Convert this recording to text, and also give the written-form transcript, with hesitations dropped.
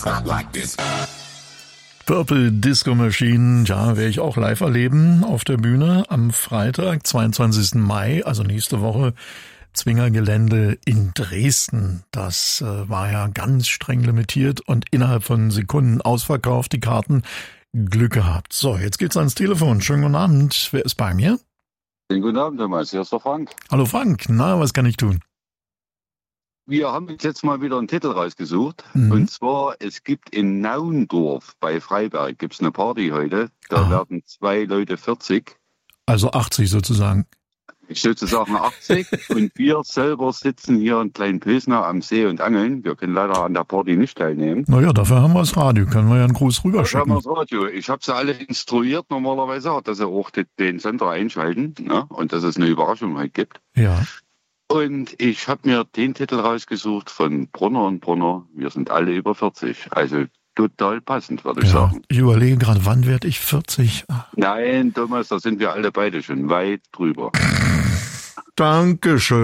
Purple Disco Machine, ja, werde ich auch live erleben auf der Bühne am Freitag, 22. Mai, also nächste Woche, Zwingergelände in Dresden. Das war ja ganz streng limitiert und innerhalb von Sekunden ausverkauft, die Karten. Glück gehabt. So, jetzt geht's ans Telefon. Schönen guten Abend. Wer ist bei mir? Guten Abend, Thomas. Hier ist der Frank. Hallo Frank. Na, was kann ich tun? Wir haben jetzt mal wieder einen Titel rausgesucht. Und zwar, es gibt in Naundorf bei Freiberg gibt's eine Party heute. Da werden 2 Leute 40. Also 80 sozusagen. Sozusagen 80. Und wir selber sitzen hier in Kleinpilsner am See und angeln. Wir können leider an der Party nicht teilnehmen. Naja, dafür haben wir das Radio. Können wir ja einen Gruß rüberschicken. Haben wir das Radio. Ich habe sie alle instruiert normalerweise, dass sie auch den Sender einschalten. Ne? Und dass es eine Überraschung heute gibt. Ja. Und ich habe mir den Titel rausgesucht von Brunner und Brunner. Wir sind alle über 40. Also total passend, würde ich sagen. Ich überlege gerade, wann werde ich 40? Nein, Thomas, da sind wir alle beide schon weit drüber. Dankeschön.